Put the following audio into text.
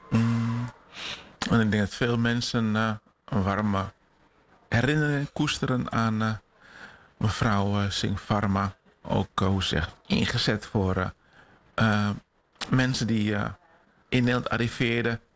Mm, en ik denk dat veel mensen een warme herinnering koesteren aan mevrouw Singh Pharma. Ook, hoe zeg, ingezet voor mensen die in Nederland arriveerden